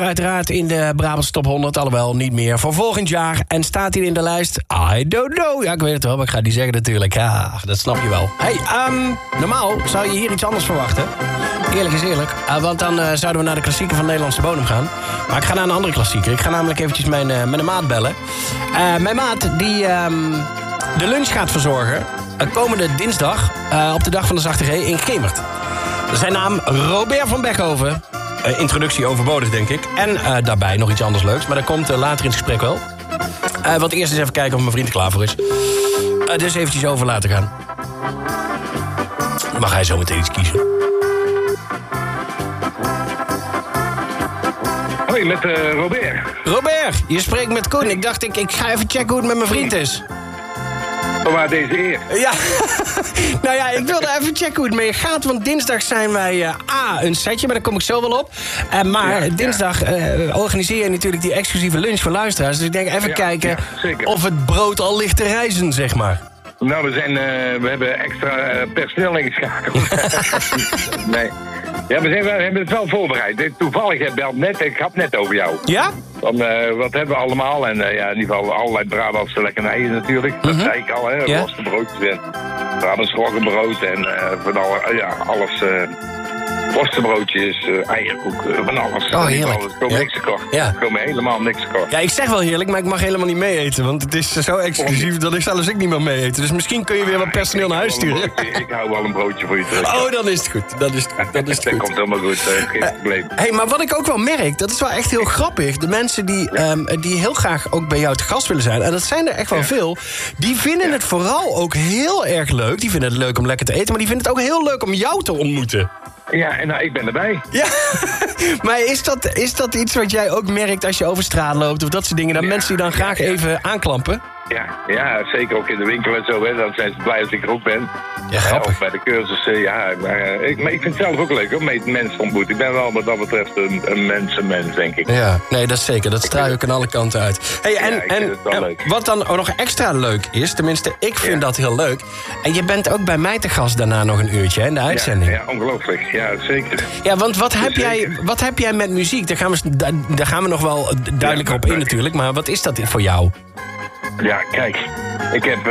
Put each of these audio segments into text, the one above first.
uiteraard in de Brabants Top 100. Alhoewel, niet meer voor volgend jaar. En staat hij in de lijst? I don't know. Ja, ik weet het wel, maar ik ga het niet zeggen natuurlijk. Ja, dat snap je wel. Hey, normaal zou je hier iets anders verwachten. Eerlijk is eerlijk. Want dan zouden we naar de klassieker van Nederlandse bodem gaan. Maar ik ga naar een andere klassieker. Ik ga namelijk eventjes mijn maat bellen. Mijn maat die de lunch gaat verzorgen. Komende dinsdag op de dag van de Zachte G in Gemert. Zijn naam Robert van Beckhoven. Introductie overbodig, denk ik. En daarbij nog iets anders leuks. Maar dat komt later in het gesprek wel. Want eerst eens even kijken of mijn vriend er klaar voor is. Dus eventjes over laten gaan. Mag hij zo meteen iets kiezen. Hoi, met Robert. Robert, je spreekt met Koen. Ik dacht, ik ga even checken hoe het met mijn vriend is. Waar deze eer? Ja, nou ja, ik wilde even checken hoe het mee gaat. Want dinsdag zijn wij een setje, maar daar kom ik zo wel op. Maar dinsdag organiseer je natuurlijk die exclusieve lunch voor luisteraars. Dus ik denk even kijken of het brood al ligt te rijzen, zeg maar. Nou, we hebben extra personeel ingeschakeld. Nee. Ja, we hebben het wel voorbereid. Toevallig, ik belde net, ik had net over jou. Ja? Dan, wat hebben we allemaal? En in ieder geval allerlei Brabantse lekkernijen natuurlijk. Dat zei ik al, hè. Ja. Worstenbroodjes en Brabants roggebrood en van alles. Worstenbroodjes, eierkoek, van alles. Oh, heerlijk. Er komt niks tekort. Ja. Er komt helemaal niks tekort. Ja, ik zeg wel heerlijk, maar ik mag helemaal niet mee eten. Want het is zo exclusief dat ik zelfs niet meer mee eten. Dus misschien kun je weer wat personeel naar huis sturen. Ik hou wel een broodje voor je terug. Oh, dan is het goed. Dat komt helemaal goed, geen probleem. Hey, maar wat ik ook wel merk, dat is wel echt heel grappig. De mensen die heel graag ook bij jou te gast willen zijn, en dat zijn er echt wel veel, die vinden het vooral ook heel erg leuk. Die vinden het leuk om lekker te eten, maar die vinden het ook heel leuk om jou te ontmoeten. Ja, en ik ben erbij. Ja, maar is dat iets wat jij ook merkt als je over straat loopt of dat soort dingen? Dat mensen die dan graag even aanklampen? Ja, zeker ook in de winkel en zo. Hè. Dan zijn ze blij dat ik er ook ben. Ja, grappig. Of bij de cursussen, maar ik vind het zelf ook leuk om met mensen te ontmoeten. Ik ben wel wat dat betreft een mensenmens, denk ik. Ja, nee, dat is zeker. Dat straal je ook aan alle kanten uit. Hey, en wat dan ook nog extra leuk is, tenminste, ik vind dat heel leuk. En je bent ook bij mij te gast daarna nog een uurtje, hè, in de uitzending. Ja, ongelooflijk. Ja, zeker. Ja, want wat heb jij met muziek? Daar gaan we nog wel duidelijker op in natuurlijk. Maar wat is dat voor jou? Ja, kijk, ik heb...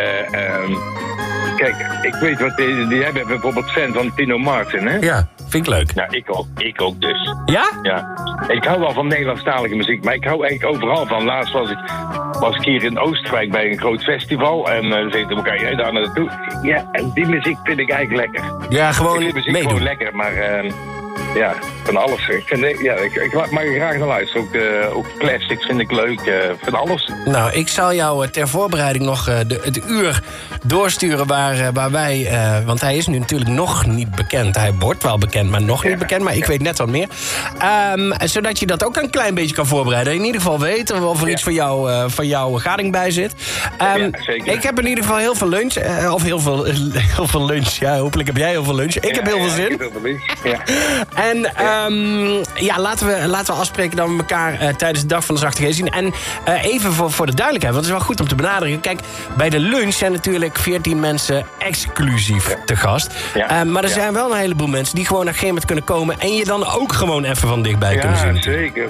Kijk, ik weet wat... Jij bent bijvoorbeeld fan van Tino Martin, hè? Ja, vind ik leuk. Nou, ik ook dus. Ja? Ja. Ik hou wel van Nederlandstalige muziek, maar ik hou eigenlijk overal van. Laatst was ik hier in Oosterwijk bij een groot festival. En zeiden we elkaar, jij daar naartoe? Ja, en die muziek vind ik eigenlijk lekker. Ja, gewoon ik vind muziek meedoen. gewoon lekker, maar... ja, van alles. Ik mag er graag naar luisteren. Ook classics vind ik leuk. Van alles. Nou, ik zal jou ter voorbereiding nog het uur doorsturen waar wij... want hij is nu natuurlijk nog niet bekend. Hij wordt wel bekend, maar nog niet bekend. Maar ik weet net wat meer. Zodat je dat ook een klein beetje kan voorbereiden. In ieder geval weten of er iets van jouw gading bij zit. Zeker. Ik heb in ieder geval heel veel lunch. Of heel veel lunch. Ja, hopelijk heb jij heel veel lunch. Ik heb heel veel zin. Ik heb heel veel lunch. Ja. En laten we afspreken dat we elkaar tijdens de dag van de Zachte G zien. En even voor de duidelijkheid, want het is wel goed om te benadrukken. Kijk, bij de lunch zijn natuurlijk 14 mensen exclusief te gast. Ja. Maar er zijn wel een heleboel mensen die gewoon naar Gemert kunnen komen en je dan ook gewoon even van dichtbij kunnen zien. Zeker.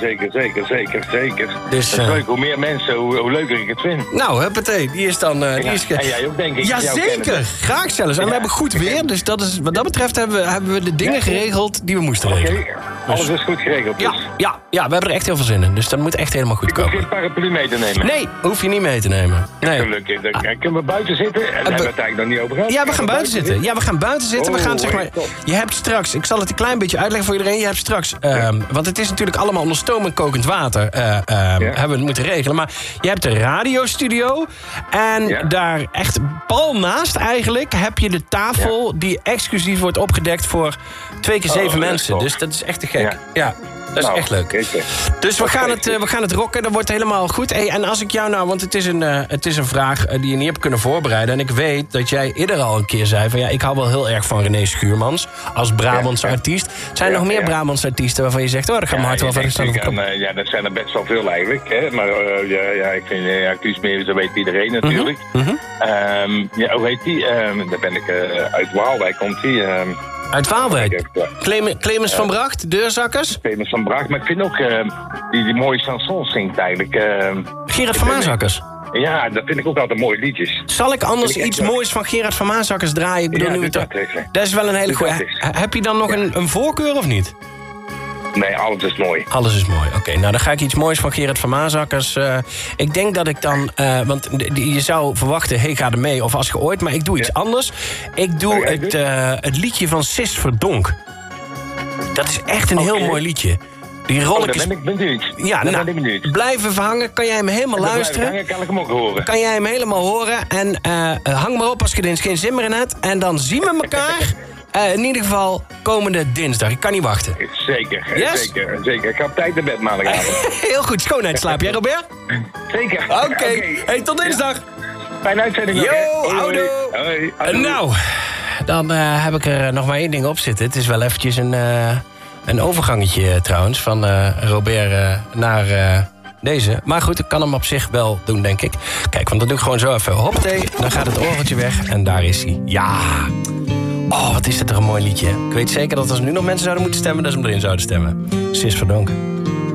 Dus, dat is leuk. Hoe meer mensen, hoe leuker ik het vind. Nou, huppatee, die is dan... En jij ook, denk ik. Jazeker, graag zelfs. En we hebben goed weer, dus wat dat betreft hebben we de dingen geregeld die we moesten regelen. Okay. Alles is goed geregeld dus. Ja, we hebben er echt heel veel zin in. Dus dat moet echt helemaal goed komen. Ik hoef geen paraplu mee te nemen. Nee, hoef je niet mee te nemen. Nee. Gelukkig. Dan kunnen we buiten zitten. En daar hebben we het eigenlijk nog niet over gehad. Ja, we gaan buiten zitten. Ja, we gaan buiten zitten. We gaan zeg maar... Je hebt straks... Ik zal het een klein beetje uitleggen voor iedereen. Je hebt straks... want het is natuurlijk allemaal onder stoom en kokend water. Hebben we het moeten regelen. Maar je hebt de radiostudio. En daar echt pal naast eigenlijk heb je de tafel die exclusief wordt opgedekt voor 2 keer 7 mensen. Dus dat is echt te gek. Ja. Dat is echt leuk. Dus we gaan het rocken. Dat wordt helemaal goed. Hey, en als ik jou nou... Want het is een vraag die je niet hebt kunnen voorbereiden. En ik weet dat jij eerder al een keer zei van... Ja, ik hou wel heel erg van René Schuurmans. Als Brabantse artiest. Zijn er nog meer Brabantse artiesten waarvan je zegt... Oh, daar gaat mijn hart wel verder staan. Ja, dat zijn er best wel veel eigenlijk. Hè? Maar ik vind... Guus Meeuwis, dat weet iedereen natuurlijk. Hoe heet die? Daar ben ik uit Waalwijk komt die... Uit Waalwijk. Clemens van Bracht, Deurzakkers. Clemens van Bracht, maar ik vind ook die mooie chansons zingt eigenlijk. Gerard van Maasakkers. Ja, dat vind ik ook altijd mooie liedjes. Zal ik anders iets moois van Gerard van Maasakkers draaien? Ik bedoel, Ja, nu dat is wel een hele goede. Heb je dan nog een voorkeur of niet? Nee, alles is mooi. Alles is mooi. Oké, nou dan ga ik iets moois van Gerard van Maasakkers. Ik denk dat ik dan... want je zou verwachten, hey, ga er mee. Of als je ooit, maar ik doe iets anders. Ik doe het liedje van Sis Verdonk. Dat is echt een heel mooi liedje. Die rolletjes... Dan ben ik benieuwd. Ja, ben ik benieuwd. Blijf even hangen. Kan jij hem helemaal luisteren? Hangen, kan ik hem ook horen. Kan jij hem helemaal horen. En hang maar op als je er eens geen zin meer in hebt. En dan zien we elkaar... in ieder geval komende dinsdag. Ik kan niet wachten. Zeker, Yes? zeker. Ik ga op tijd naar bed maandagavond. Heel goed, schoonheidsslaap. Jij, Robert? Zeker. Oké. Hey, tot dinsdag. Fijne uitzending. Yo, houdoe. Hoi. Nou, dan heb ik er nog maar één ding op zitten. Het is wel eventjes een overgangetje trouwens. Van Robert naar deze. Maar goed, ik kan hem op zich wel doen, denk ik. Kijk, want dan doe ik gewoon zo even hoppatee. Dan gaat het orgeltje weg en daar is hij. Ja. Oh, wat is dit toch een mooi liedje. Ik weet zeker dat als er nu nog mensen zouden moeten stemmen... dat ze hem erin zouden stemmen. Sis Verdonk.